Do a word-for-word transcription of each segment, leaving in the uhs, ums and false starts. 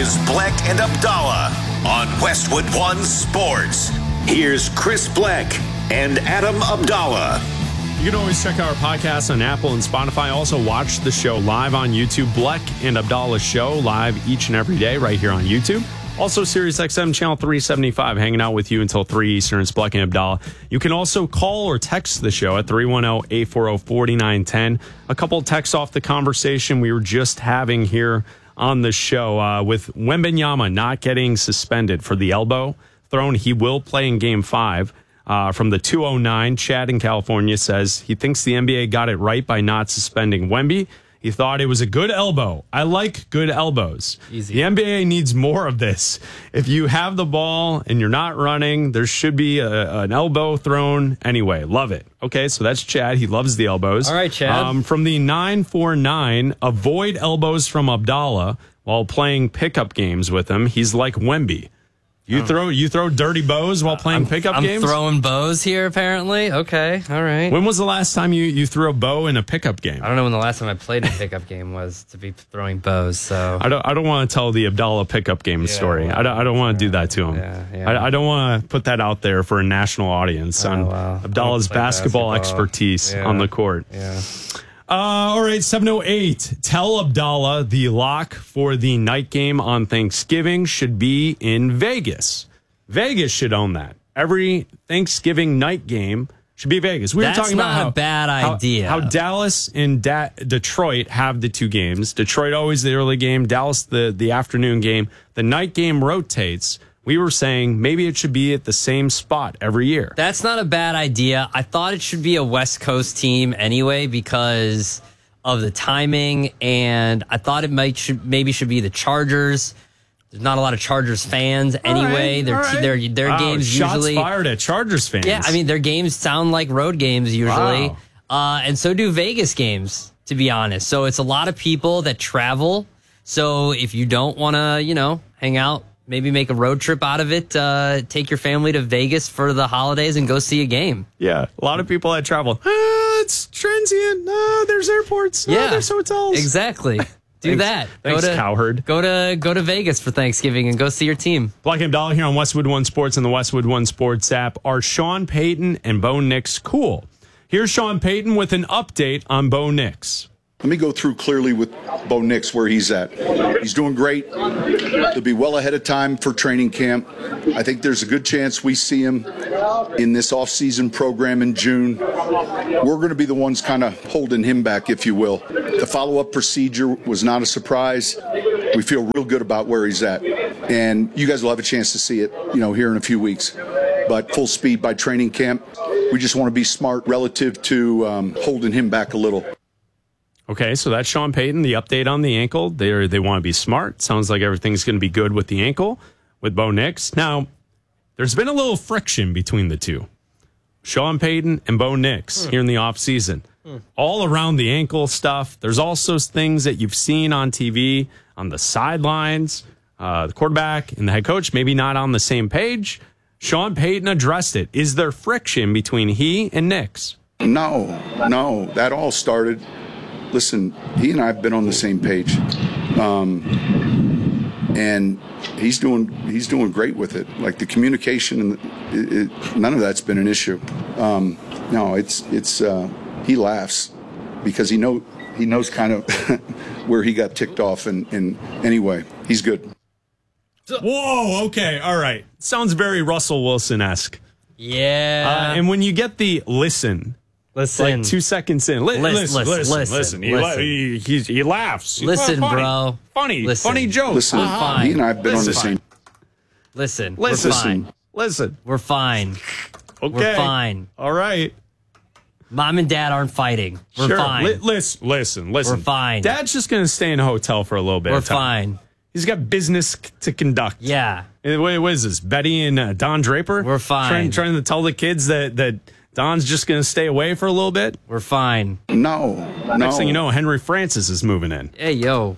is Bleck and Abdallah on Westwood One Sports. Here's Chris Bleck and Adam Abdallah. You can always check out our podcast on Apple and Spotify. Also, watch the show live on YouTube. Bleck and Abdallah show live each and every day right here on YouTube. Also, Sirius X M channel three seventy-five, hanging out with you until three Eastern. It's Bleck and Abdallah. You can also call or text the show at three one zero, eight four zero, four nine one zero. A couple of texts off the conversation we were just having here on the show uh, with Wembanyama not getting suspended for the elbow thrown. He will play in game five. Uh, from the two oh nine, Chad in California says he thinks the N B A got it right by not suspending Wemby. He thought it was a good elbow. I like good elbows. Easy. The N B A needs more of this. If you have the ball and you're not running, there should be a, an elbow thrown anyway. Love it. Okay, so that's Chad. He loves the elbows. All right, Chad. Um, from the nine four nine, avoid elbows from Abdallah while playing pickup games with him. He's like Wemby. You throw you throw dirty bows while playing I'm, pickup I'm games? I'm throwing bows here, apparently. Okay, all right. When was the last time you, you threw a bow in a pickup game? I don't know when the last time I played a pickup game was to be throwing bows. So I don't I don't want to tell the Abdallah pickup game Yeah, story. well, I don't I don't want to do that to him. Yeah, yeah. I, I don't want to put that out there for a national audience Oh, on wow. Abdallah's I don't play basketball, basketball. expertise Yeah. on the court. yeah. Uh, all right, seven oh eight. Tell Abdallah the lock for the night game on Thanksgiving should be in Vegas. Vegas should own that. Every Thanksgiving night game should be Vegas. We That's were talking about not a how, bad how- idea. How, Dallas and da- Detroit have the two games. Detroit always the early game, Dallas the, the afternoon game. The night game rotates. We were saying maybe it should be at the same spot every year. That's not a bad idea. I thought it should be a West Coast team anyway because of the timing, and I thought it might should maybe should be the Chargers. There's not a lot of Chargers fans anyway. All Their right, all right. their their Wow, games shots usually fired at Chargers fans. Yeah, I mean their games sound like road games usually, Wow. uh, and so do Vegas games. To be honest, so it's a lot of people that travel. So if you don't want to, you know, hang out, maybe make a road trip out of it. Uh, take your family to Vegas for the holidays and go see a game. Yeah, a lot of people that travel. Ah, it's transient. Ah, there's airports. Ah, Yeah, there's hotels. Exactly. Do Thanks- that. thanks, go to, cowherd. Go to go to Vegas for Thanksgiving and go see your team. Black and Abdallah here on Westwood One Sports and the Westwood One Sports app. Are Sean Payton and Bo Nix cool? Here's Sean Payton with an update on Bo Nix. Let me go through clearly with Bo Nix where he's at. He's doing great. He'll be well ahead of time for training camp. I think there's a good chance we see him in this off-season program in June. We're going to be the ones kind of holding him back, if you will. The follow-up procedure was not a surprise. We feel real good about where he's at. And you guys will have a chance to see it, you know, here in a few weeks. But full speed by training camp. We just want to be smart relative to um, holding him back a little. Okay, so that's Sean Payton, the update on the ankle. They they want to be smart. Sounds like everything's going to be good with the ankle with Bo Nix. Now, there's been a little friction between the two. Sean Payton and Bo Nix Hmm. here in the offseason. Hmm. All around the ankle stuff. There's also things that you've seen on T V, on the sidelines, uh, the quarterback and the head coach, maybe not on the same page. Sean Payton addressed it. Is there friction between he and Nix? No, no, that all started. Listen, he and I have been on the same page, um, and he's doing he's doing great with it. Like the communication, and it, it, none of that's been an issue. Um, no, it's it's uh, he laughs because he know he knows kind of where he got ticked off, and, and anyway, he's good. Whoa, okay, all right. Sounds very Russell Wilson-esque. Yeah. Uh, and when you get the listen, listen. like two seconds in, li- Listen, listen, listen, listen, listen. He, listen. He, he, he laughs. He's Listen, funny, bro. Funny, Listen. funny joke. Listen, We're fine. he and I have been on the Listen. same. Listen. Listen. We're fine. Listen. We're fine. Okay. We're fine. All right. Mom and dad aren't fighting. We're sure. fine. Li- listen, listen, listen. We're fine. Dad's just going to stay in a hotel for a little bit. We're of time. fine. He's got business c- to conduct. Yeah. And what, what is this? Betty and uh, Don Draper? We're fine. Trying, trying to tell the kids that, that Don's just going to stay away for a little bit? We're fine. No, no. Next thing you know, Henry Francis is moving in. Hey, yo.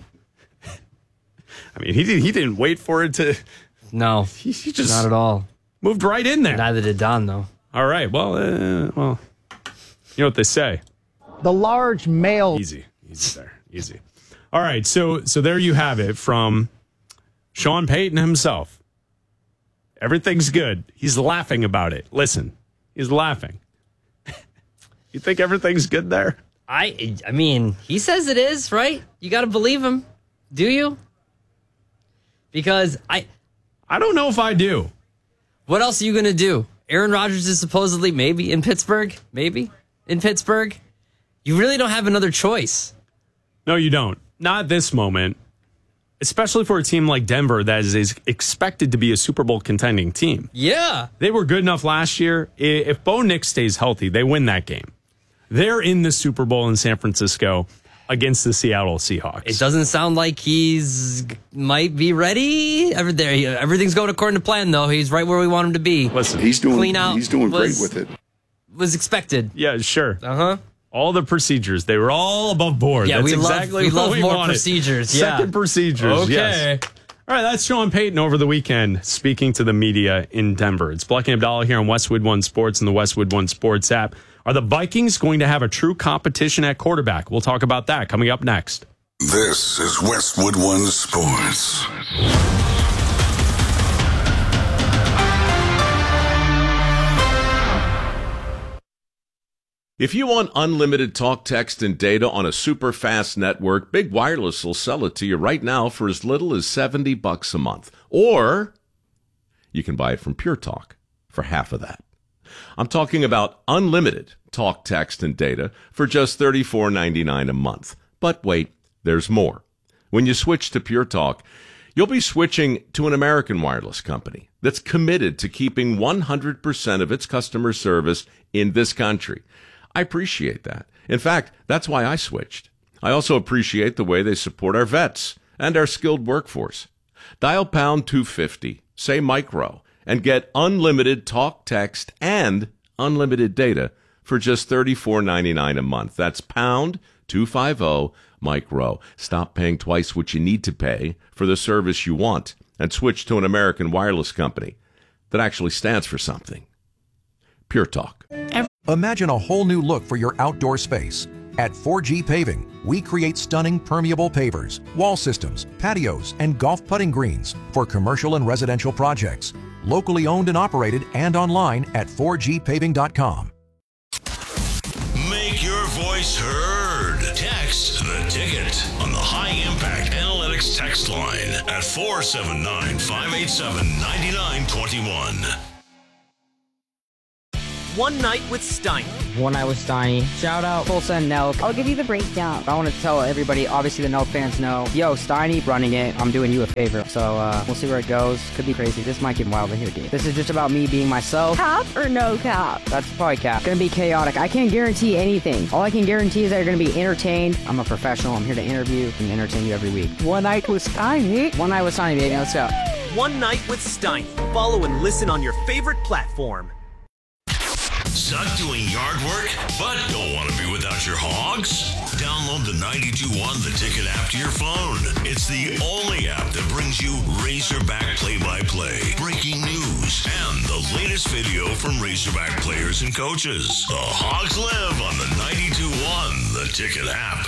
I mean, he, did, he didn't wait for it to... No. He, he just Not at all. moved right in there. Neither did Don, though. All right. Well, uh, well, you know what they say. The large male. Easy, easy there, easy. All right. So, so there you have it from Sean Payton himself. Everything's good. He's laughing about it. Listen, he's laughing. You think everything's good there? I I mean, he says it is, right? You got to believe him. Do you? Because I I don't know if I do. What else are you going to do? Aaron Rodgers is supposedly maybe in Pittsburgh, maybe in Pittsburgh. You really don't have another choice. No, you don't. Not at this moment, especially for a team like Denver that is, is expected to be a Super Bowl contending team. Yeah. They were good enough last year. If Bo Nix stays healthy, they win that game. They're in the Super Bowl in San Francisco against the Seattle Seahawks. It doesn't sound like he's might be ready. Every, there, everything's going according to plan, though. He's right where we want him to be. Listen, he's doing clean out. He's doing was, great with it. Was expected. Yeah, sure. Uh huh. All the procedures, they were all above board. Yeah, that's we exactly love, we what love we more wanted. procedures. Yeah. Second procedures. Okay. Yes. All right, that's Sean Payton over the weekend speaking to the media in Denver. It's Bleck and Abdallah here on Westwood One Sports and the Westwood One Sports app. Are the Vikings going to have a true competition at quarterback? We'll talk about that coming up next. This is Westwood One Sports. If you want unlimited talk, text, and data on a super fast network, Big Wireless will sell it to you right now for as little as seventy bucks a month. Or you can buy it from Pure Talk for half of that. I'm talking about unlimited talk, text, and data for just thirty-four ninety-nine a month. But wait, there's more. When you switch to Pure Talk, you'll be switching to an American wireless company that's committed to keeping one hundred percent of its customer service in this country. I appreciate that. In fact, that's why I switched. I also appreciate the way they support our vets and our skilled workforce. Dial pound two fifty, say micro, and get unlimited talk, text, and unlimited data for just thirty-four ninety-nine a month. That's pound two fifty, micro. Stop paying twice what you need to pay for the service you want and switch to an American wireless company that actually stands for something. Pure Talk. Imagine a whole new look for your outdoor space. At four G Paving, we create stunning permeable pavers, wall systems, patios, and golf putting greens for commercial and residential projects. Locally owned and operated and online at four G paving dot com. Make your voice heard. Text the ticket on the High Impact Analytics text line at four seven nine, five eight seven, nine nine two one. One Night with Steiny. One Night with Steiny. Shout out Tulsa and Nelk. I'll give you the breakdown. I want to tell everybody, obviously the Nelk fans know, yo, Steiny running it. I'm doing you a favor. So uh, we'll see where it goes. Could be crazy. This might get wild in here, dude. This is just about me being myself. Cap or no cap? That's probably cap. It's going to be chaotic. I can't guarantee anything. All I can guarantee is that you're going to be entertained. I'm a professional. I'm here to interview and entertain you every week. One Night with Steiny. One Night with Steiny, baby. Let's go. One Night with Steiny. Follow and listen on your favorite platform. Suck doing yard work, but don't want to be without your hogs? Download the ninety-two one The Ticket app to your phone. It's the only app that brings you Razorback play-by-play, breaking news, and the latest video from Razorback players and coaches. The Hogs live on the ninety-two one The Ticket app.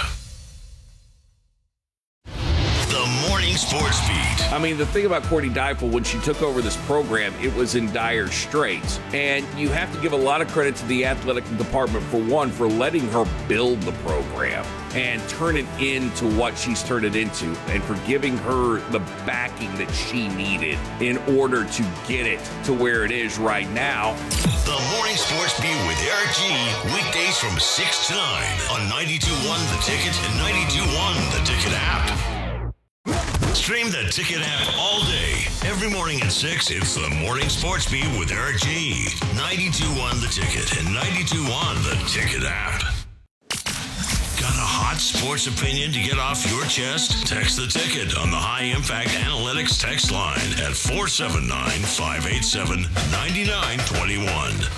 The Morning Sports Beat. I mean, the thing about Courtney Deifel, when she took over this program, it was in dire straits. And you have to give a lot of credit to the athletic department, for one, for letting her build the program and turn it into what she's turned it into, and for giving her the backing that she needed in order to get it to where it is right now. The Morning Sports Beat with Eric G. Weekdays from six to nine on ninety-two one The Ticket and ninety-two one The Ticket app. Stream the Ticket app all day. Every morning at six, it's the Morning Sports Beat with Eric G. ninety-two one The Ticket and ninety-two one The Ticket app. Got a hot sports opinion to get off your chest? Text the Ticket on the High Impact Analytics text line at four seven nine, five eight seven, nine nine two one.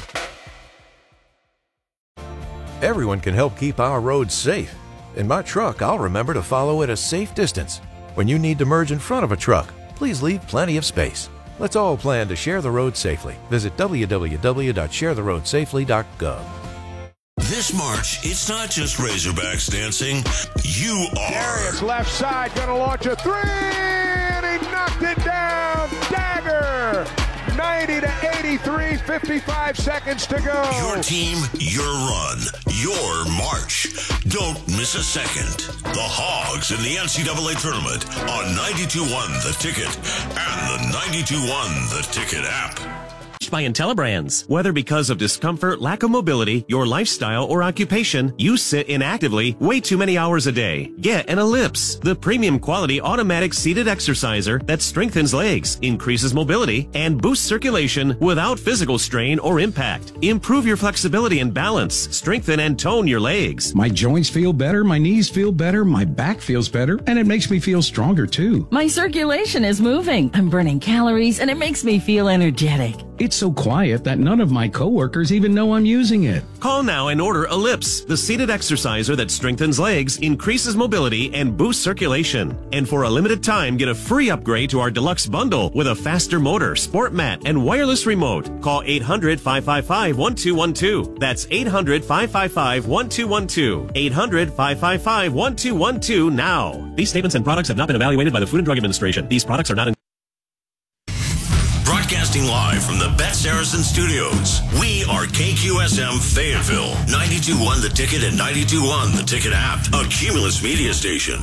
Everyone can help keep our roads safe. In my truck, I'll remember to follow at a safe distance. When you need to merge in front of a truck, please leave plenty of space. Let's all plan to share the road safely. Visit w w w dot share the road safely dot gov. This March, it's not just Razorbacks dancing. You are. Darius left side, gonna launch a three, and he knocked it down. Dagger. ninety to eighty-three, fifty-five seconds to go. Your team, your run, your march. Don't miss a second. The Hogs in the N C double A tournament on ninety-two point one The Ticket and the ninety-two point one The Ticket app. By IntelliBrands. Whether because of discomfort, lack of mobility, your lifestyle, or occupation, you sit inactively way too many hours a day. Get an Ellipse, the premium quality automatic seated exerciser that strengthens legs, increases mobility, and boosts circulation without physical strain or impact. Improve your flexibility and balance, strengthen and tone your legs. My joints feel better, my knees feel better, my back feels better, and it makes me feel stronger too. My circulation is moving. I'm burning calories, and it makes me feel energetic. It's so quiet that none of my coworkers even know I'm using it. Call now and order Ellipse, the seated exerciser that strengthens legs, increases mobility, and boosts circulation. And for a limited time, get a free upgrade to our deluxe bundle with a faster motor, sport mat, and wireless remote. Call eight hundred, five five five, one two one two. That's eight hundred, five five five, one two one two. eight hundred, five five five, one two one two now. These statements and products have not been evaluated by the Food and Drug Administration. These products are not in Broadcasting live from the Bet Saracen Studios, we are K Q S M Fayetteville, ninety-two point one The Ticket and ninety-two point one The Ticket app, a Cumulus media station.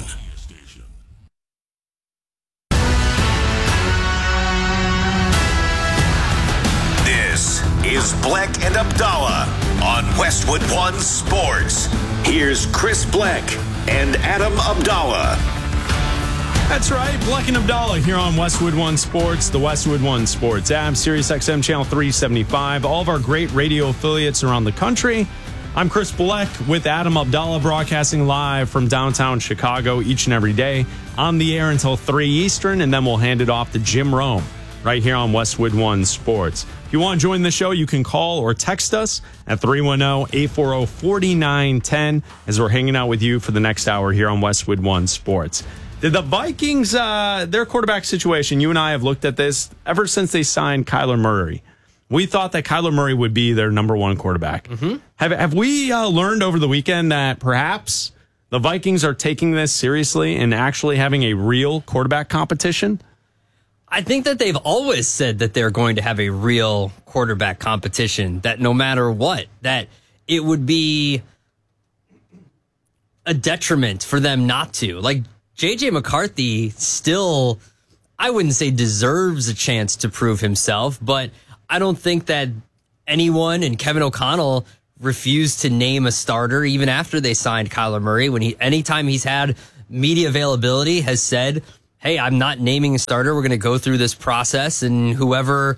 This is Bleck and Abdallah on Westwood One Sports. Here's Chris Bleck and Adam Abdallah. That's right, Bleck and Abdallah here on Westwood One Sports, the Westwood One Sports app, Sirius X M Channel three seventy-five, all of our great radio affiliates around the country. I'm Chris Bleck with Adam Abdallah, broadcasting live from downtown Chicago each and every day on the air until three Eastern, and then we'll hand it off to Jim Rome right here on Westwood One Sports. If you want to join the show, you can call or text us at three one zero, eight four zero, four nine one zero as we're hanging out with you for the next hour here on Westwood One Sports. Did the Vikings, uh, their quarterback situation, you and I have looked at this ever since they signed Kyler Murray. We thought that Kyler Murray would be their number one quarterback. Mm-hmm. Have, have we uh, learned over the weekend that perhaps the Vikings are taking this seriously and actually having a real quarterback competition? I think that they've always said that they're going to have a real quarterback competition, that no matter what, that it would be a detriment for them not to. Like, J J McCarthy still, I wouldn't say deserves a chance to prove himself, but I don't think that anyone, and Kevin O'Connell refused to name a starter even after they signed Kyler Murray. When he, anytime he's had media availability, has said, hey, I'm not naming a starter. We're going to go through this process, and whoever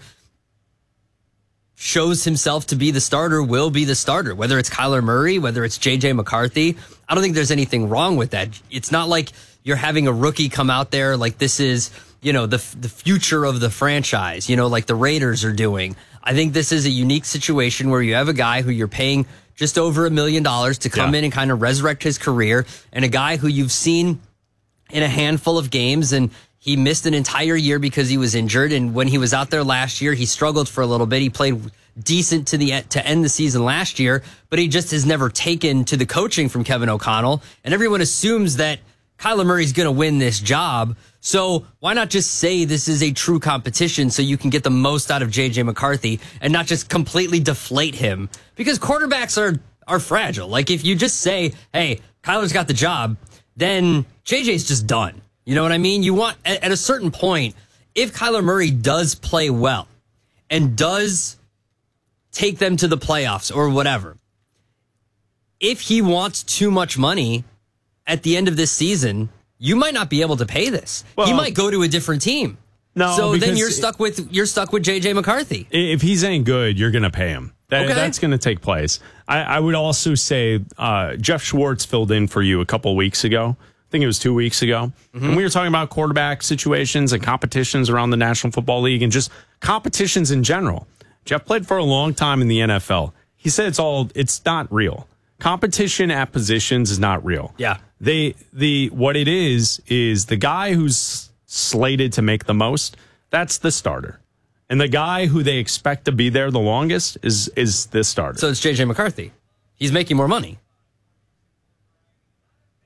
shows himself to be the starter will be the starter, whether it's Kyler Murray, whether it's J J McCarthy. I don't think there's anything wrong with that. It's not like you're having a rookie come out there like this is, you know, the the future of the franchise, you know, like the Raiders are doing. I think this is a unique situation where you have a guy who you're paying just over a million dollars to come yeah. in and kind of resurrect his career, and a guy who you've seen in a handful of games, and he missed an entire year because he was injured. And when he was out there last year, he struggled for a little bit. He played decent to the to end the season last year, but he just has never taken to the coaching from Kevin O'Connell. And everyone assumes that Kyler Murray's going to win this job. So why not just say this is a true competition so you can get the most out of J J McCarthy and not just completely deflate him? Because quarterbacks are are fragile. Like, if you just say, hey, Kyler's got the job, then J J's just done. You know what I mean? You want, at, at a certain point, if Kyler Murray does play well and does take them to the playoffs or whatever, if he wants too much money at the end of this season, you might not be able to pay this. Well, he might go to a different team. No, so then you're stuck with you're stuck with J J McCarthy. If he's any good, you're going to pay him. That, okay. That's going to take place. I, I would also say uh, Jeff Schwartz filled in for you a couple of weeks ago. I think it was two weeks ago. Mm-hmm. And we were talking about quarterback situations and competitions around the National Football League and just competitions in general. Jeff played for a long time in the N F L. He said it's all it's not real. Competition at positions is not real. Yeah. They the what it is is the guy who's slated to make the most, that's the starter. And the guy who they expect to be there the longest is is this starter. So it's J J McCarthy. He's making more money.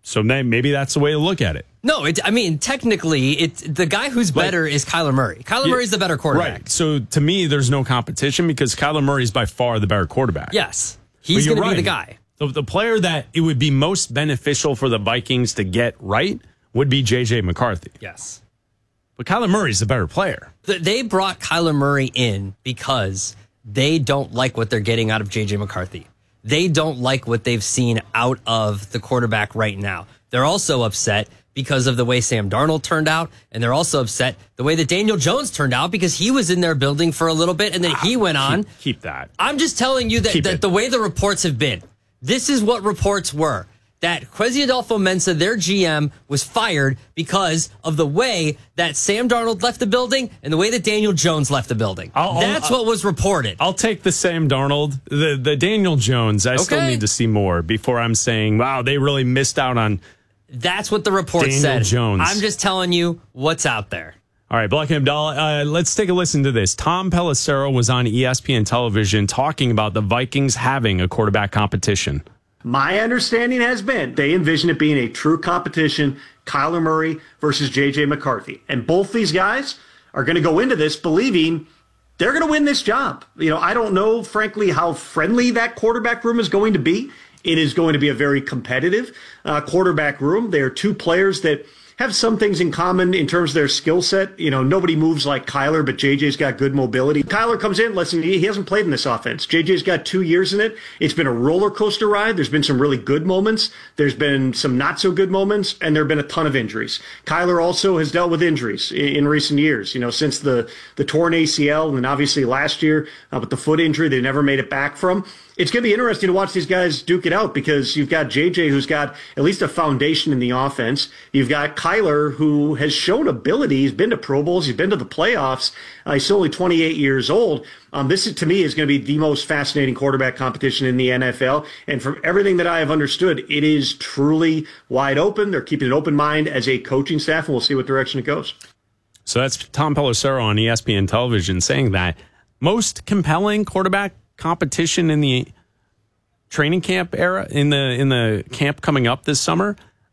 So maybe that's the way to look at it. No, it, I mean, technically, it's the guy who's better like, is Kyler Murray. Kyler yeah, Murray's the better quarterback. Right. So to me, there's no competition because Kyler Murray is by far the better quarterback. Yes. He's going right. to be the guy. The, the player that it would be most beneficial for the Vikings to get right would be J J McCarthy. Yes. But Kyler Murray's the better player. The, they brought Kyler Murray in because they don't like what they're getting out of J J McCarthy. They don't like what they've seen out of the quarterback right now. They're also upset because of the way Sam Darnold turned out, and they're also upset the way that Daniel Jones turned out because he was in their building for a little bit, and then he went on. Keep, keep that. I'm just telling you that, that the way the reports have been, this is what reports were. That Kwesi Adolfo-Mensah, their G M, was fired because of the way that Sam Darnold left the building and the way that Daniel Jones left the building. I'll, That's I'll, what was reported. I'll take the Sam Darnold. The the Daniel Jones, I okay. still need to see more before I'm saying, wow, they really missed out on That's what the report Daniel said. Jones. I'm just telling you what's out there. All right, Black and Abdallah, uh, let's take a listen to this. Tom Pelissero was on E S P N television talking about the Vikings having a quarterback competition. My understanding has been they envision it being a true competition, Kyler Murray versus J J McCarthy. And both these guys are going to go into this believing they're going to win this job. You know, I don't know, frankly, how friendly that quarterback room is going to be. It is going to be a very competitive uh, quarterback room. There are two players that have some things in common in terms of their skill set. You know, nobody moves like Kyler, but J J's got good mobility. Kyler comes in, listen, he hasn't played in this offense. J J's got two years in it. It's been a roller coaster ride. There's been some really good moments. There's been some not so good moments, and there have been a ton of injuries. Kyler also has dealt with injuries in, in recent years, you know, since the, the torn A C L and then obviously last year uh, with the foot injury they never made it back from. It's going to be interesting to watch these guys duke it out because you've got J J who's got at least a foundation in the offense. You've got Kyler who has shown ability. He's been to Pro Bowls. He's been to the playoffs. Uh, he's only twenty-eight years old. Um, this, is, to me, is going to be the most fascinating quarterback competition in the N F L. And from everything that I have understood, it is truly wide open. They're keeping an open mind as a coaching staff, and we'll see what direction it goes. So that's Tom Pelissero on E S P N television saying that most compelling quarterback competition in the training camp era, in the in the camp coming up this summer,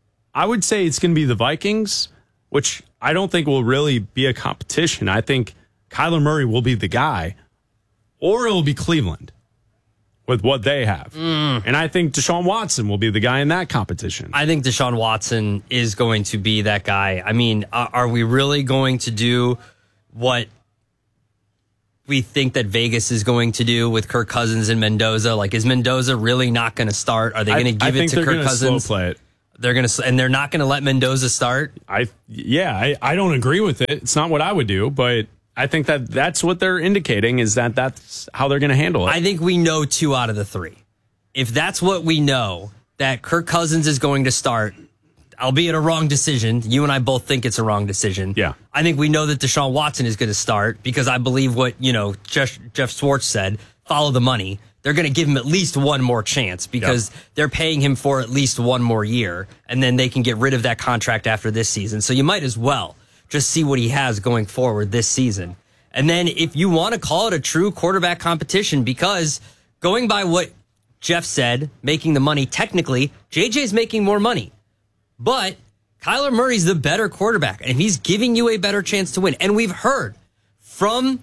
I would say it's going to be the Vikings, which I don't think will really be a competition. I think Kyler Murray will be the guy, or it will be Cleveland with what they have. Mm. And I think Deshaun Watson will be the guy in that competition. I think Deshaun Watson is going to be that guy. I mean, are we really going to do what we think that Vegas is going to do with Kirk Cousins and Mendoza? Like, is Mendoza really not going to start? Are they going to give it to Kirk Cousins? Slow play it. They're going to, and they're not going to let Mendoza start. I yeah, I, I don't agree with it. It's not what I would do, but I think that that's what they're indicating is that that's how they're going to handle it. I think we know two out of the three. If that's what we know, that Kirk Cousins is going to start, albeit a wrong decision. You and I both think it's a wrong decision. Yeah. I think we know that Deshaun Watson is going to start because I believe what, you know, Jeff, Jeff Schwartz said, follow the money. They're going to give him at least one more chance because yep. they're paying him for at least one more year, and then they can get rid of that contract after this season. So you might as well just see what he has going forward this season. And then if you want to call it a true quarterback competition, because going by what Jeff said, making the money, technically, J J's making more money. But Kyler Murray's the better quarterback, and he's giving you a better chance to win. And we've heard from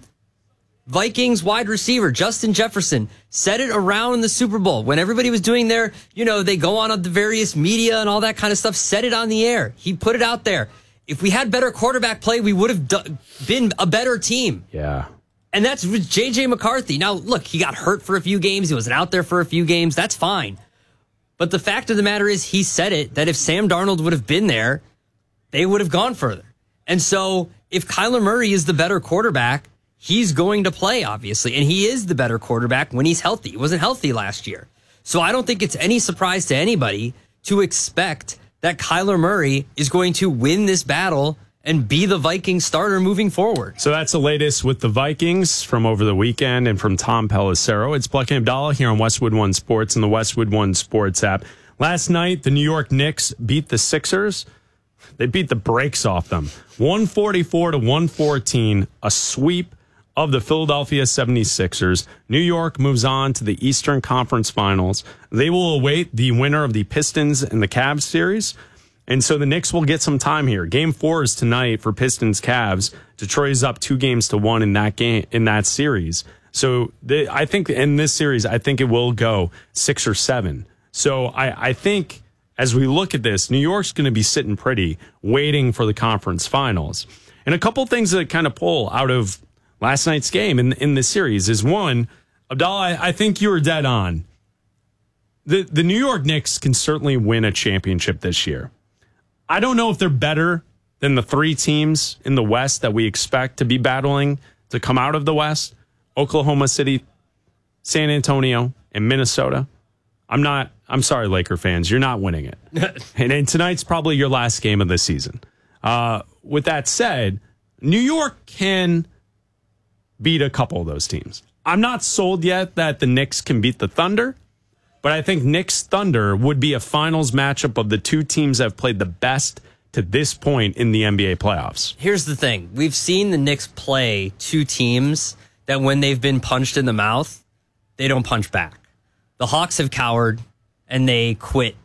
Vikings wide receiver Justin Jefferson said it around the Super Bowl when everybody was doing their, you know, they go on the various media and all that kind of stuff, said it on the air. He put it out there. If we had better quarterback play, we would have do- been a better team. Yeah. And that's with J J McCarthy. Now, look, he got hurt for a few games. He wasn't out there for a few games. That's fine. But the fact of the matter is, he said it, that if Sam Darnold would have been there, they would have gone further. And so if Kyler Murray is the better quarterback, he's going to play, obviously. And he is the better quarterback when he's healthy. He wasn't healthy last year. So I don't think it's any surprise to anybody to expect that Kyler Murray is going to win this battle and be the Vikings starter moving forward. So that's the latest with the Vikings from over the weekend and from Tom Pelissero. It's Black and Abdallah here on Westwood One Sports and the Westwood One Sports app. Last night, the New York Knicks beat the Sixers. They beat the brakes off them. one forty-four to one fourteen, a sweep of the Philadelphia seventy-sixers. New York moves on to the Eastern Conference Finals. They will await the winner of the Pistons and the Cavs series And so the Knicks will get some time here. Game four is tonight for Pistons Cavs. Detroit is up two games to one in that game in that series. So the, I think in this series, I think it will go six or seven. So I, I think as we look at this, New York's going to be sitting pretty, waiting for the conference finals. And a couple things that kind of pull out of last night's game in, in this series is one, Abdallah, I, I think you were dead on. The, the New York Knicks can certainly win a championship this year. I don't know if they're better than the three teams in the West that we expect to be battling to come out of the West. Oklahoma City, San Antonio, and Minnesota. I'm not, I'm sorry, Laker fans, you're not winning it. and, and tonight's probably your last game of the season. Uh, with that said, New York can beat a couple of those teams. I'm not sold yet that the Knicks can beat the Thunder, but I think Knicks Thunder would be a finals matchup of the two teams that have played the best to this point in the N B A playoffs. Here's the thing. We've seen the Knicks play two teams that when they've been punched in the mouth, they don't punch back. The Hawks have cowered and they quit.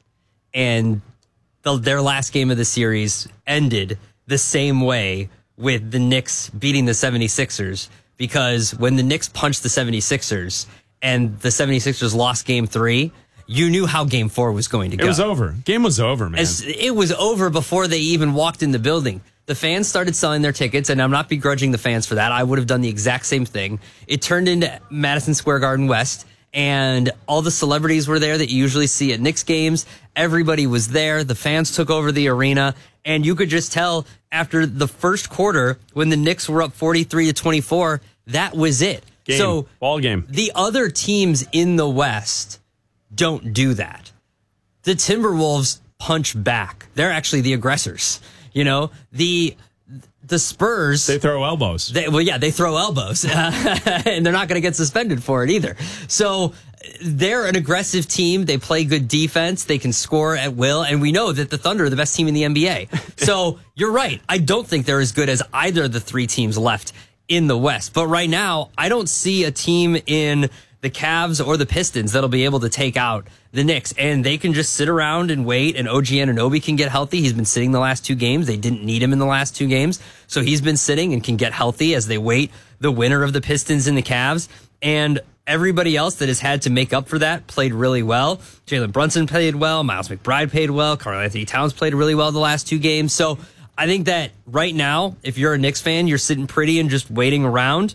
And the, their last game of the series ended the same way with the Knicks beating the seventy-sixers. Because when the Knicks punched the seventy-sixers and the seventy-sixers lost game three, you knew how game four was going to go. It was over. Game was over, man. As, it was over before they even walked in the building. The fans started selling their tickets, and I'm not begrudging the fans for that. I would have done the exact same thing. It turned into Madison Square Garden West, and all the celebrities were there that you usually see at Knicks games. Everybody was there. The fans took over the arena, and you could just tell after the first quarter when the Knicks were up forty-three to twenty-four, that was it. Game. So ball game. The other teams in the West don't do that. The Timberwolves punch back. They're actually the aggressors. You know, the the Spurs... They throw elbows. They, well, yeah, they throw elbows. and they're not going to get suspended for it either. So they're an aggressive team. They play good defense. They can score at will. And we know that the Thunder are the best team in the N B A. So you're right. I don't think they're as good as either of the three teams left in the West. But right now, I don't see a team in the Cavs or the Pistons that'll be able to take out the Knicks. And they can just sit around and wait, and O G Anunoby can get healthy. He's been sitting the last two games. They didn't need him in the last two games. So he's been sitting and can get healthy as they wait the winner of the Pistons and the Cavs. And everybody else that has had to make up for that played really well. Jalen Brunson played well. Miles McBride played well. Karl-Anthony Towns played really well the last two games. So I think that right now, if you're a Knicks fan, you're sitting pretty and just waiting around.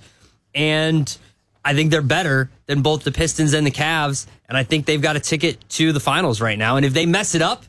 And I think they're better than both the Pistons and the Cavs, and I think they've got a ticket to the finals right now. And if they mess it up,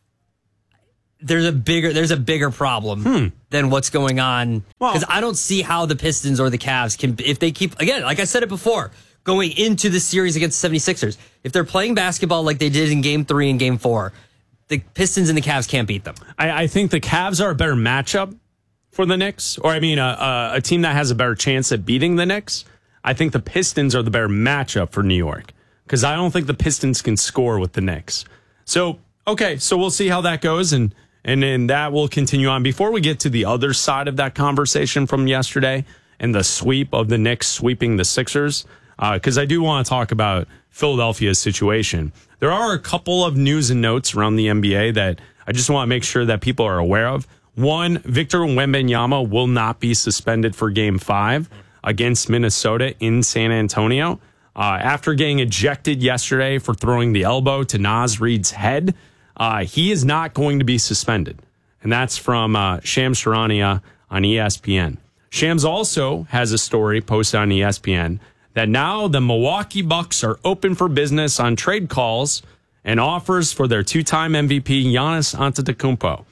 there's a bigger there's a bigger problem hmm. than what's going on. Because well, I don't see how the Pistons or the Cavs can, if they keep, again, like I said it before, going into the series against the seventy-sixers, if they're playing basketball like they did in game three and game four, the Pistons and the Cavs can't beat them. I, I think the Cavs are a better matchup for the Knicks, or I mean, a, a, a team that has a better chance at beating the Knicks. I think the Pistons are the better matchup for New York because I don't think the Pistons can score with the Knicks. So, okay, so we'll see how that goes, and and then that will continue on. Before we get to the other side of that conversation from yesterday and the sweep of the Knicks sweeping the Sixers, because uh, I do want to talk about Philadelphia's situation. There are a couple of news and notes around the N B A that I just want to make sure that people are aware of. One, Victor Wembanyama will not be suspended for Game five against Minnesota in San Antonio. Uh, after getting ejected yesterday for throwing the elbow to Naz Reid's head, uh, he is not going to be suspended. And that's from uh, Shams Charania on E S P N. Shams also has a story posted on E S P N that now the Milwaukee Bucks are open for business on trade calls and offers for their two-time M V P Giannis Antetokounmpo.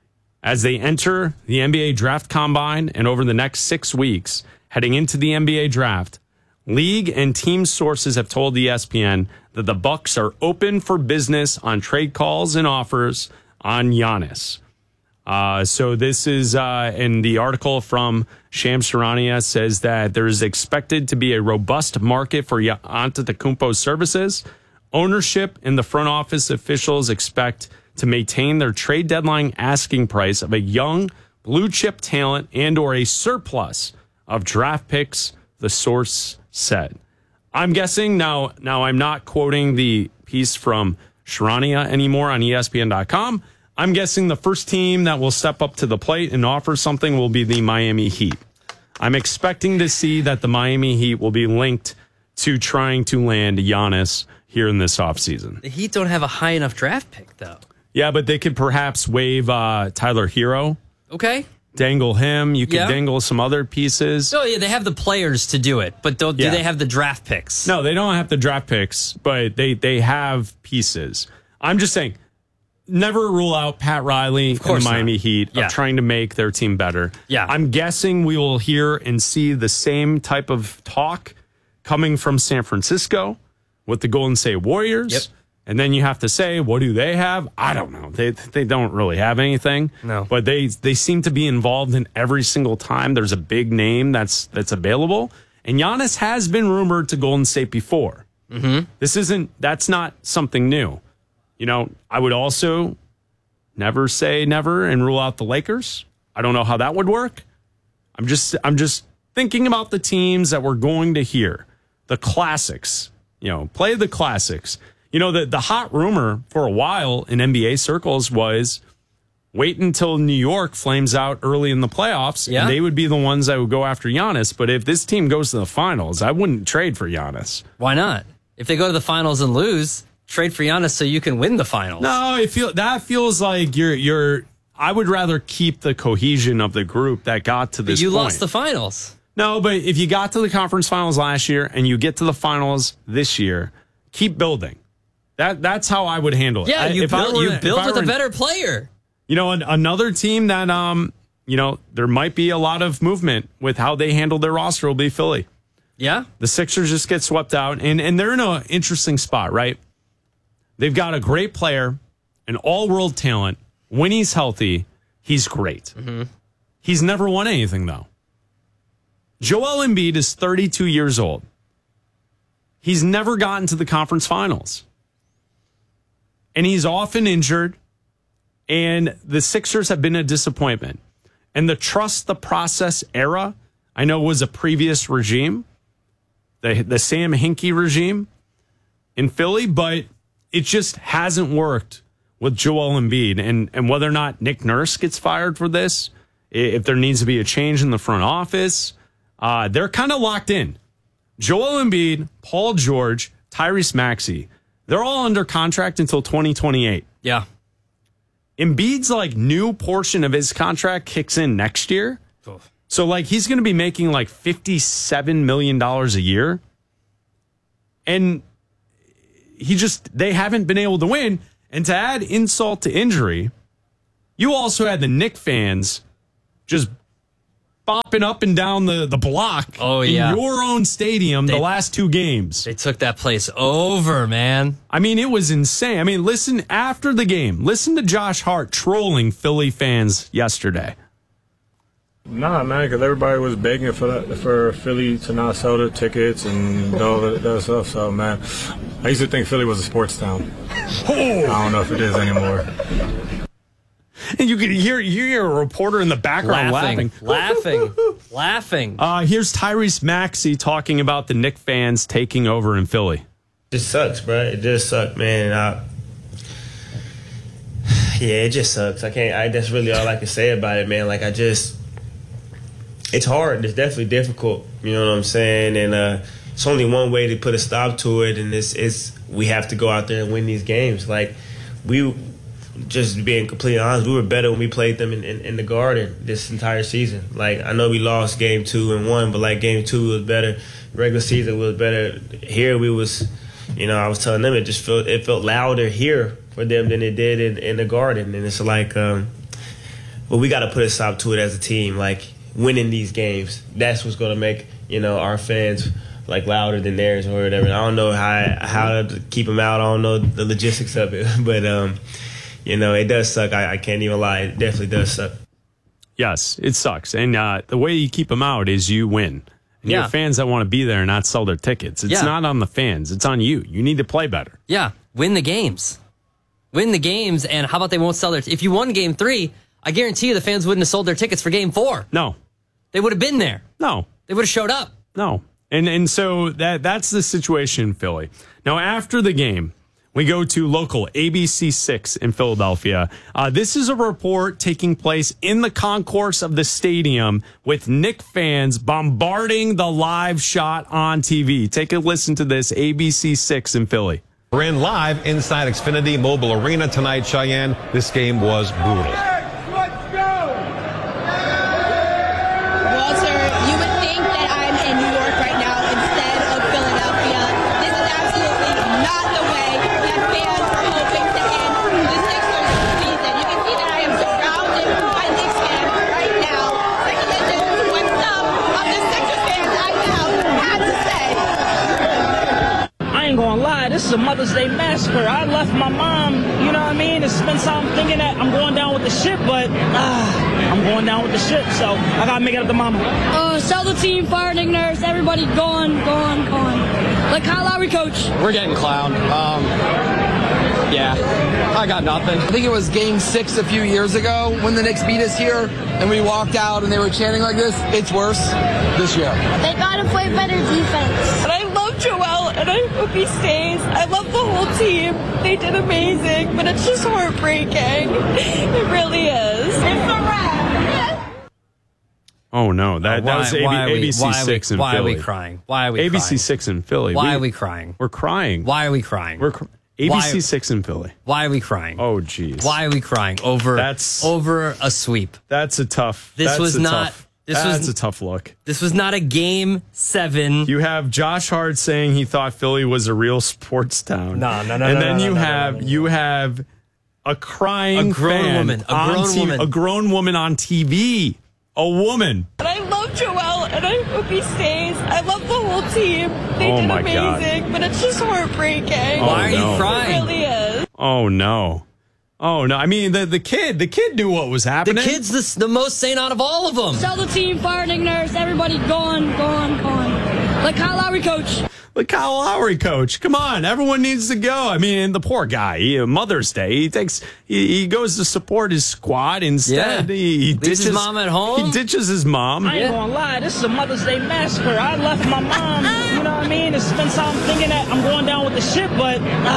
As they enter the N B A draft combine and over the next six weeks, heading into the N B A draft, league and team sources have told E S P N that the Bucks are open for business on trade calls and offers on Giannis. Uh, so this is uh, in the article from Shams Charania says that there is expected to be a robust market for Antetokounmpo's services. Ownership and the front office officials expect to maintain their trade deadline asking price of a young blue chip talent and or a surplus of draft picks, the source said. I'm guessing now, now I'm not quoting the piece from Charania anymore on E S P N dot com. I'm guessing the first team that will step up to the plate and offer something will be the Miami Heat. I'm expecting to see that the Miami Heat will be linked to trying to land Giannis here in this offseason. The Heat don't have a high enough draft pick, though. Yeah, but they could perhaps waive uh, Tyler Hero. Okay. Dangle him. You could Yeah. dangle some other pieces. No, yeah, they have the players to do it, but don't, Yeah. do they have the draft picks? No, they don't have the draft picks, but they, they have pieces. I'm just saying, never rule out Pat Riley and the course Miami not. Heat Yeah. of trying to make their team better. Yeah. I'm guessing we will hear and see the same type of talk coming from San Francisco with the Golden State Warriors. Yep. And then you have to say, what do they have? I don't know. They they don't really have anything. No. But they they seem to be involved in every single time there's a big name that's that's available. And Giannis has been rumored to Golden State before. Mm-hmm. This isn't that's not something new. You know, I would also never say never and rule out the Lakers. I don't know how that would work. I'm just I'm just thinking about the teams that we're going to hear. The classics. You know, play the classics. You know, the, the hot rumor for a while in N B A circles was wait until New York flames out early in the playoffs, Yeah. and they would be the ones that would go after Giannis. But if this team goes to the finals, I wouldn't trade for Giannis. Why not? If they go to the finals and lose, trade for Giannis so you can win the finals. No, it feel that feels like you're you're. I would rather keep the cohesion of the group that got to But this you point. lost the finals. No, but if you got to the conference finals last year and you get to the finals this year, keep building. That that's how I would handle it. Yeah, I- you if I build, were- you if build I with were a in- better player. You know, an, another team that um, you know, there might be a lot of movement with how they handle their roster will be Philly. Yeah. The Sixers just get swept out, and and they're in an interesting spot, right? They've got a great player, an all-world talent. When he's healthy, he's great. Mm-hmm. He's never won anything, though. Joel Embiid is thirty-two years old. He's never gotten to the conference finals. And he's often injured, and the Sixers have been a disappointment. And the trust the process era, I know, was a previous regime, the, the Sam Hinkie regime in Philly, but it just hasn't worked with Joel Embiid. And, and whether or not Nick Nurse gets fired for this, if there needs to be a change in the front office, uh, they're kind of locked in. Joel Embiid, Paul George, Tyrese Maxey, they're all under contract until twenty twenty-eight. Yeah. Embiid's like new portion of his contract kicks in next year. So like he's going to be making like fifty-seven million dollars a year. And he just, they haven't been able to win. And to add insult to injury, you also had the Knicks fans just bopping up and down the, the block Oh, yeah. in your own stadium They- the last two games. They took that place over, man. I mean, it was insane. I mean, listen, after the game, listen to Josh Hart trolling Philly fans yesterday. Nah, man, because everybody was begging for that, for Philly to not sell their tickets and all that, that stuff. So, man, I used to think Philly was a sports town. I don't know if it is anymore. And you could hear, you hear a reporter in the background laughing. Laughing. Laughing. laughing. Uh, here's Tyrese Maxey talking about the Knicks fans taking over in Philly. It just sucks, bro. It just sucks, man. I, yeah, it just sucks. I can't. I that's really all I can say about it, man. Like I just, it's hard. It's definitely difficult. You know what I'm saying? And uh, it's only one way to put a stop to it, and it's it's we have to go out there and win these games. Like we, just being completely honest, we were better when we played them in, in, in the Garden this entire season. Like I know we lost game two and one, but like game two was better. Regular season was better. Here we was. You know, I was telling them it just felt it felt louder here for them than it did in, in the Garden, and it's like, um, well, we got to put a stop to it as a team. Like winning these games, that's what's going to make you know our fans like louder than theirs or whatever. I don't know how how to keep them out. I don't know the logistics of it, but um, you know, it does suck. I, I can't even lie. It definitely does suck. Yes, it sucks, and uh, the way you keep them out is you win. And Yeah. you have fans that want to be there and not sell their tickets. It's Yeah. not on the fans. It's on you. You need to play better. Yeah, win the games. Win the games, and how about they won't sell their... If you won game three, I guarantee you the fans wouldn't have sold their tickets for game four. No. They would have been there. No. They would have showed up. No. And and so that that's the situation in Philly. Now, after the game, We go to local A B C six in Philadelphia. Uh, this is a report taking place in the concourse of the stadium with Knick fans bombarding the live shot on T V. Take a listen to this, A B C six in Philly. We're in live inside Xfinity Mobile Arena tonight, Cheyenne. This game was brutal. Walter, you would think that I'm in New York right now instead of Philadelphia. This is absolutely not the way that fans are hoping to end the Sixers season. You can see that I am surrounded by Knicks fans right now. Take a listen to what some of the Sixers fans I now had to say. I ain't gonna lie, this is a Mother's Day massacre. I left my mom, you know what I mean, and spent time thinking that I'm going down with the ship, but ah, I'm going down with the ship, so I gotta make it up to mama. Uh, sell the team, fire Nick Nurse, everybody gone, gone, gone. Like Kyle Lowry, coach. We're getting clowned. Um, yeah, I got nothing. I think it was game six a few years ago when the Knicks beat us here, and we walked out and they were chanting like this. It's worse this year. They gotta play better defense. And I love Joel, and I hope he stays. I love the whole team. They did amazing, but it's just heartbreaking. It really is. It's a wrap. Oh, no. That, Uh, why- that was A B, why are we- A B C why are we- six in why are Philly. we crying? Why are we A B C crying? six in Philly. Why are we crying? We're crying. Why are we crying? We're cr- A B C six in Philly. Why are we crying? Oh, geez. Why are we crying over That's over a sweep? That's a tough. This that's was a not. Tough, this that's was a tough look. This was not a game seven. You have Josh Hart saying he thought Philly was a real sports town. No, no, no, And no, then no, you no, no, have no, no, no. you have a crying A grown fan woman, a on grown T V, woman. a grown woman on T V, a woman. And I love Joel, and I hope he stays. I love the whole team. They Oh did my God. amazing, but it's just heartbreaking. Oh, Why are you no. crying? It really is. Oh no. Oh no! I mean, the the kid, the kid knew what was The happening. kid's the, the most sane out of all of them. Sell the team, fire Nick Nurse, everybody gone, gone, gone. Like Kyle Lowry, coach. The Kyle Lowry coach. Come on, everyone needs to go. I mean, the poor guy. He, Mother's Day. He takes. He, he goes to support his squad instead. Yeah. He, he Leaves ditches his mom at home. He ditches his mom. I ain't gonna lie, this is a Mother's Day massacre. I left my mom, you know what I mean, and spent time thinking that I'm going down with the ship, but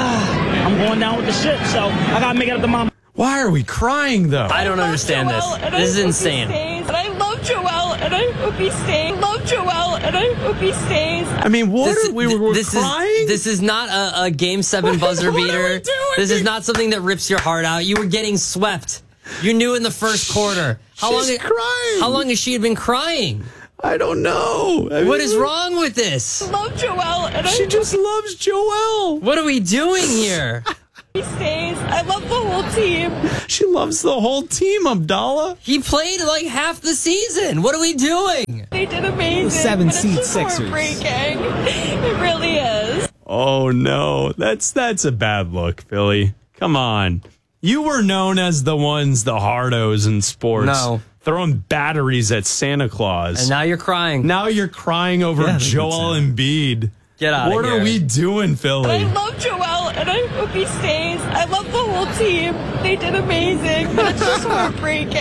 ah, I'm going down with the ship, so I gotta make it up to mama. Why are we crying though? I don't understand Joel, this. and I This is hope he insane. stays. And I love Joel, and I hope he stays. Love Joel, and I hope he stays. I mean, what This, are we were this crying? is this is not a, a game seven buzzer What are we beater. doing? This is not something that rips your heart out. You were getting swept. You knew in the first quarter. How She's long? crying. How long has she been crying? I don't know. I What mean, is wrong with this? Love Joel, and I She hope just loves Joel. What are we doing here? he stays. I love the whole team. She loves the whole team, Abdallah. He played like half the season. What are we doing? They did amazing. Seven but it's seed just Sixers. heartbreaking. It really is. Oh no, that's that's a bad look, Philly. Come on. You were known as the ones, the hardos in sports. No. Throwing batteries at Santa Claus. And now you're crying. Now you're crying over Yeah, that's Joel Embiid. Get out What of here. are we doing, And I Philly? love Joel, and I hope he stays. I love the whole team. They did amazing, but it's just heartbreaking.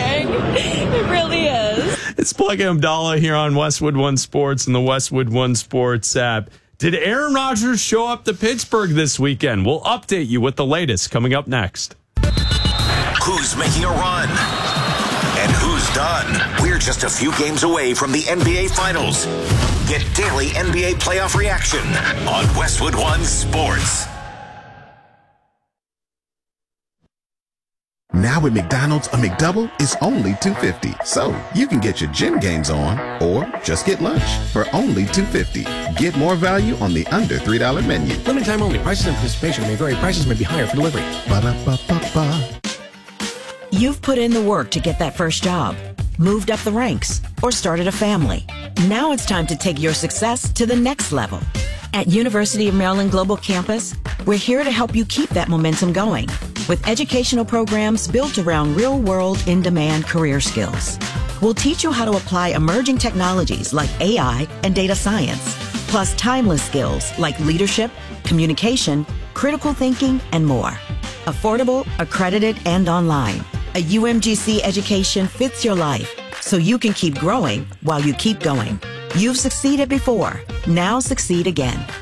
It really is. It's Plug and Abdallah here on Westwood One Sports and the Westwood One Sports app. Did Aaron Rodgers show up to Pittsburgh this weekend? We'll update you with the latest coming up next. Who's making a run? And who's done? We're just a few games away from the N B A Finals. Get daily N B A playoff reaction on Westwood One Sports. Now at McDonald's, a McDouble is only two fifty. So you can get your gym games on or just get lunch for only two fifty. Get more value on the under three dollar menu. Limited time only. Prices and participation may vary. Prices may be higher for delivery. Ba-da-ba-ba-ba. You've put in the work to get that first job, moved up the ranks, or started a family. Now it's time to take your success to the next level. At University of Maryland Global Campus, we're here to help you keep that momentum going with educational programs built around real-world, in-demand career skills. We'll teach you how to apply emerging technologies like A I and data science, plus timeless skills like leadership, communication, critical thinking, and more. Affordable, accredited, and online. A U M G C education fits your life, so you can keep growing while you keep going. You've succeeded before. Now succeed again.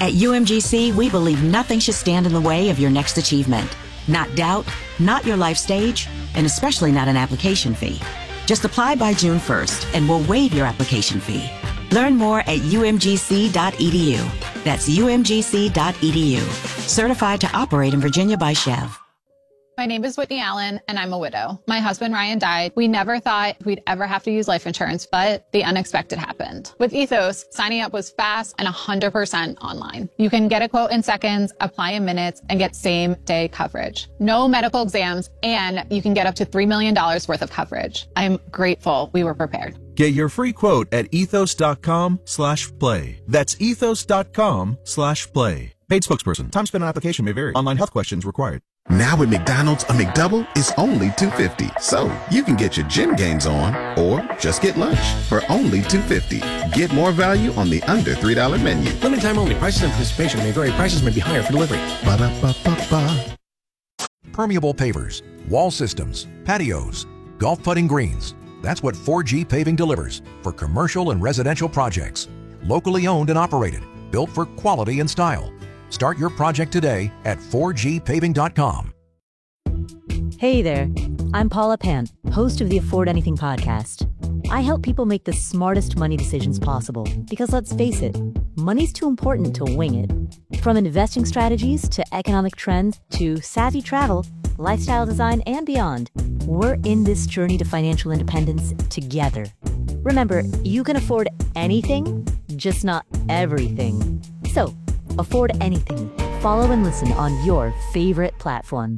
At U M G C, we believe nothing should stand in the way of your next achievement. Not doubt, not your life stage, and especially not an application fee. Just apply by June first, and we'll waive your application fee. Learn more at U M G C dot E D U. That's U M G C dot E D U. Certified to operate in Virginia by Chev. My name is Whitney Allen, and I'm a widow. My husband, Ryan, died. We never thought we'd ever have to use life insurance, but the unexpected happened. With Ethos, signing up was fast and one hundred percent online. You can get a quote in seconds, apply in minutes, and get same-day coverage. No medical exams, and you can get up to three million dollars worth of coverage. I'm grateful we were prepared. Get your free quote at ethos.com slash play. That's ethos.com slash play. Paid spokesperson. Time spent on application may vary. Online health questions required. Now at McDonald's, a McDouble is only two dollars and fifty cents. So you can get your gym gains on or just get lunch for only two dollars and fifty cents. Get more value on the under three dollar menu. Limited time only. Prices and participation may vary. Prices may be higher for delivery. Ba-da-ba-ba-ba. Permeable pavers, wall systems, patios, golf putting greens. That's what four G Paving delivers for commercial and residential projects. Locally owned and operated, built for quality and style. Start your project today at four G paving dot com. Hey there, I'm Paula Pant, host of the Afford Anything podcast. I help people make the smartest money decisions possible because let's face it, money's too important to wing it. From investing strategies to economic trends to savvy travel, lifestyle design, and beyond, we're in this journey to financial independence together. Remember, you can afford anything, just not everything. So, afford anything. Follow and listen on your favorite platform.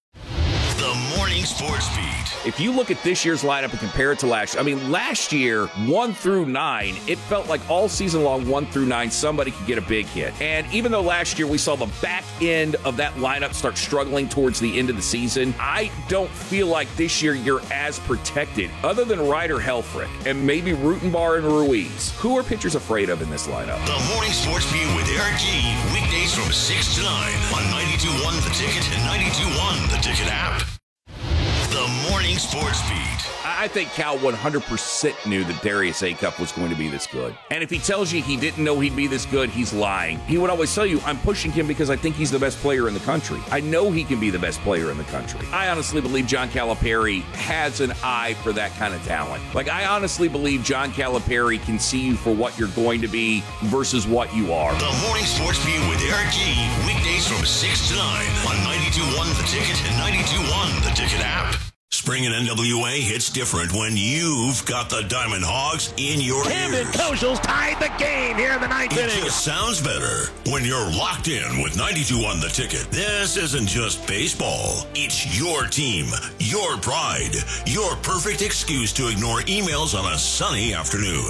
The Morning Sports Beat. If you look at this year's lineup and compare it to last year, I mean, last year, one through nine, it felt like all season long, one through nine, somebody could get a big hit. And even though last year we saw the back end of that lineup start struggling towards the end of the season, I don't feel like this year you're as protected, other than Ryder Helfrich and maybe Rutenbar and Ruiz. Who are pitchers afraid of in this lineup? The Morning Sports Beat with Eric G. Weekdays from six to nine on ninety-two point one The Ticket and ninety-two point one The Ticket app. The Morning Sports Beat. I think Cal one hundred percent knew that Darius Acuff was going to be this good. And if he tells you he didn't know he'd be this good, he's lying. He would always tell you, I'm pushing him because I think he's the best player in the country. I know he can be the best player in the country. I honestly believe John Calipari has an eye for that kind of talent. Like, I honestly believe John Calipari can see you for what you're going to be versus what you are. The Morning Sports Beat with Eric G. Weekdays from six to nine on ninety-two point one The Ticket and ninety-two point one The Ticket app. Spring and N W A hits different when you've got the Diamond Hogs in your Camden ears. Koshals tied the game here in the ninth It inning. just sounds better when you're locked in with ninety-two point one The Ticket. This isn't just baseball. It's your team, your pride, your perfect excuse to ignore emails on a sunny afternoon.